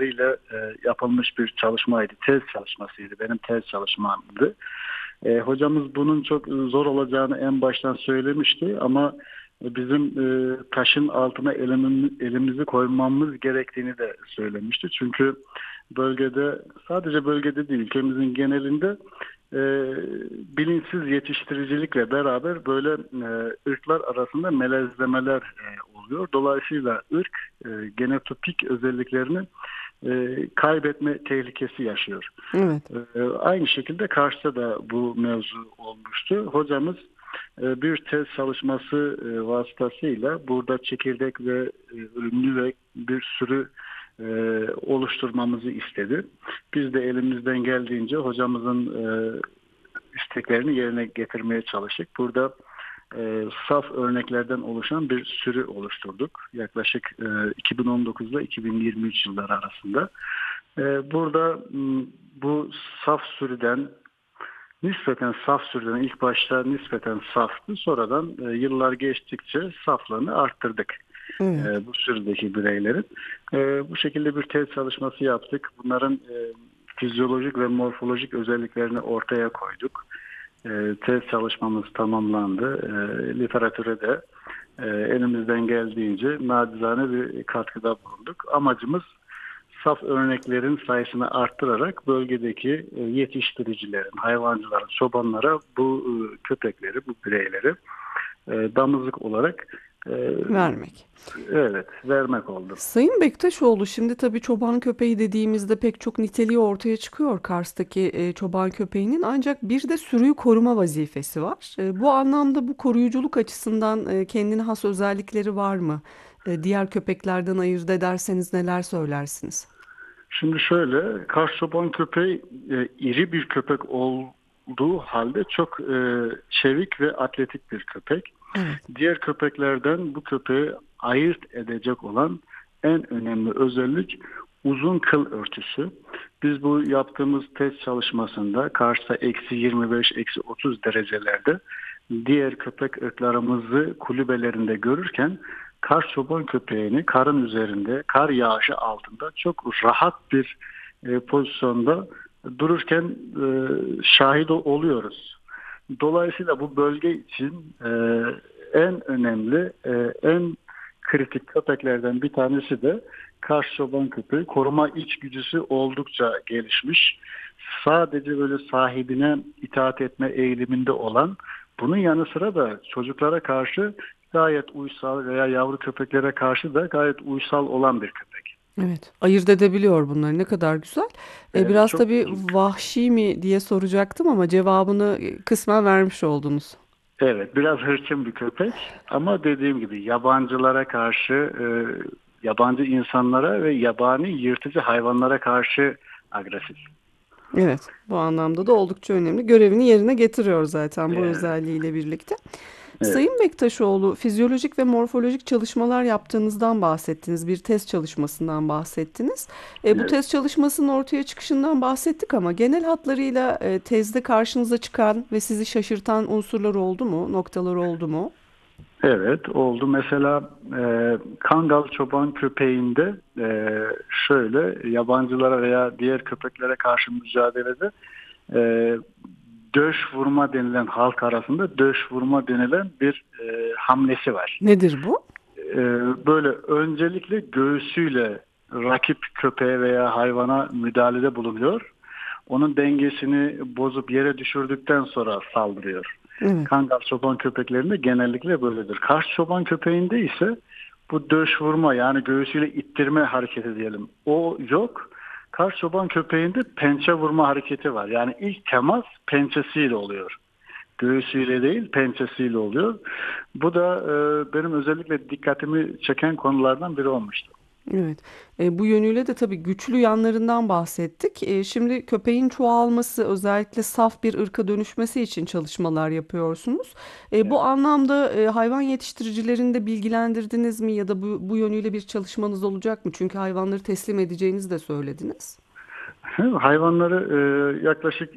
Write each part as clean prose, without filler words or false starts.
uzmanlarıyla yapılmış bir çalışmaydı. Tez çalışmasıydı. Benim tez çalışmamdı. Hocamız bunun çok zor olacağını en baştan söylemişti ama bizim taşın altına elimizi koymamız gerektiğini de söylemişti. Çünkü bölgede, sadece bölgede değil, ülkemizin genelinde e, bilinçsiz yetiştiricilikle beraber böyle ırklar arasında melezlemeler oluyor. Dolayısıyla ırk genotipik özelliklerini kaybetme tehlikesi yaşıyor. Evet. Aynı şekilde Kars'ta da bu mevzu olmuştu. Hocamız bir tez çalışması vasıtasıyla burada çekirdek ve ürünlü ve bir sürü oluşturmamızı istedi. Biz de elimizden geldiğince hocamızın isteklerini yerine getirmeye çalıştık. Burada saf örneklerden oluşan bir sürü oluşturduk. Yaklaşık 2019 ile 2023 yılları arasında. Burada bu saf sürüden nispeten saf sürüden ilk başta nispeten saftı. Sonradan yıllar geçtikçe saflığını arttırdık. Evet. Bu sürüdeki bireylerin. Bu şekilde bir test çalışması yaptık. Bunların fizyolojik ve morfolojik özelliklerini ortaya koyduk. Tez çalışmamız tamamlandı. Literatüre de elimizden geldiğince nacizane bir katkıda bulunduk. Amacımız saf örneklerin sayısını arttırarak bölgedeki yetiştiricilerin, hayvancıların, çobanlara bu köpekleri, bu bireyleri damızlık olarak Vermek. evet vermek oldu. Sayın Bektaşoğlu, şimdi tabii çoban köpeği dediğimizde pek çok niteliği ortaya çıkıyor Kars'taki çoban köpeğinin. Ancak bir de sürüyü koruma vazifesi var. Bu anlamda bu koruyuculuk açısından kendine has özellikleri var mı? Diğer köpeklerden ayırt ederseniz neler söylersiniz? Şimdi şöyle, Kars çoban köpeği iri bir köpek olduğu halde çok çevik ve atletik bir köpek. Evet. Diğer köpeklerden bu köpeği ayırt edecek olan en önemli özellik uzun kıl örtüsü. Biz bu yaptığımız test çalışmasında Kars'ta -25, -30 derecelerde diğer köpek ırklarımızı kulübelerinde görürken Kars çoban köpeğini karın üzerinde, kar yağışı altında çok rahat bir pozisyonda dururken şahit oluyoruz. Dolayısıyla bu bölge için en önemli, en kritik köpeklerden bir tanesi de Kars çoban köpeği. Koruma içgüdüsü oldukça gelişmiş. Sadece böyle sahibine itaat etme eğiliminde olan, bunun yanı sıra da çocuklara karşı gayet uysal veya yavru köpeklere karşı da gayet uysal olan bir köpek. Evet, ayırt edebiliyor bunları. Ne kadar güzel. Evet, Biraz çok tabii vahşi mi diye soracaktım ama cevabını kısmen vermiş oldunuz. evet, biraz hırçın bir köpek ama dediğim gibi yabancılara karşı, yabancı insanlara ve yabani yırtıcı hayvanlara karşı agresif. Evet, bu anlamda da oldukça önemli. Görevini yerine getiriyor zaten bu Evet, özelliğiyle birlikte. evet, Sayın Bektaşoğlu, fizyolojik ve morfolojik çalışmalar yaptığınızdan bahsettiniz. Bir test çalışmasından bahsettiniz. Bu evet. test çalışmasının ortaya çıkışından bahsettik ama genel hatlarıyla tezde karşınıza çıkan ve sizi şaşırtan unsurlar oldu mu, noktalar oldu mu? Evet, oldu. Mesela Kangal çoban köpeğinde şöyle yabancılara veya diğer köpeklere karşı mücadelede e, döş vurma denilen, halk arasında döş vurma denilen bir hamlesi var. Nedir bu? Böyle öncelikle göğsüyle rakip köpeğe veya hayvana müdahalede bulunuyor. Onun dengesini bozup yere düşürdükten sonra saldırıyor. Evet. Kangal çoban köpeklerinde genellikle böyledir. Kars çoban köpeğinde ise bu döş vurma, yani göğsüyle ittirme hareketi diyelim, o yok. Kars çoban köpeğinde pençe vurma hareketi var. Yani ilk temas pençesiyle oluyor. Göğsüyle değil, pençesiyle oluyor. Bu da benim özellikle dikkatimi çeken konulardan biri olmuştu. Evet. Bu yönüyle de tabii güçlü yanlarından bahsettik. Şimdi köpeğin çoğalması, özellikle saf bir ırka dönüşmesi için çalışmalar yapıyorsunuz. Bu Evet. anlamda hayvan yetiştiricilerini de bilgilendirdiniz mi ya da bu yönüyle bir çalışmanız olacak mı? Çünkü hayvanları teslim edeceğinizi de söylediniz. Hayvanları yaklaşık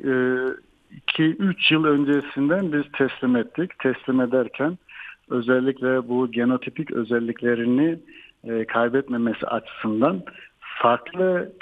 2-3 yıl öncesinden biz teslim ettik. Teslim ederken özellikle bu genotipik özelliklerini kaybetmemesi açısından farklı